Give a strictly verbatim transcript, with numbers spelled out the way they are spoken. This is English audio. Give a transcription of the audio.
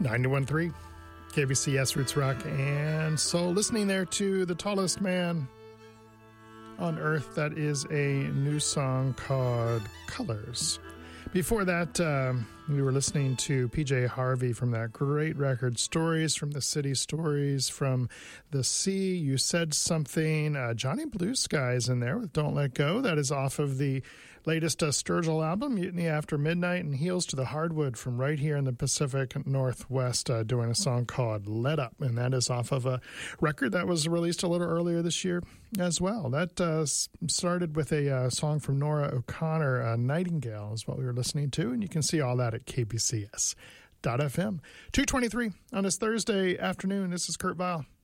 ninety-one point three K B C S Roots Rock and Soul. Listening there to The Tallest Man on Earth. That is a new song called Colors. Before that, um, we were listening to P J Harvey from that great record, Stories from the City, Stories from the Sea. You Said Something. Uh, Johnny Blue Skies in there with Don't Let Go. That is off of the latest uh, Sturgill album, Mutiny After Midnight, and Heels to the Hardwood from right here in the Pacific Northwest, uh, doing a song called Let Up, and that is off of a record that was released a little earlier this year as well. That uh, started with a uh, song from Nora O'Connor, uh, Nightingale is what we were listening to, and you can see all that at K B C S dot F M. two twenty-three on this Thursday afternoon. This is Kurt Vile.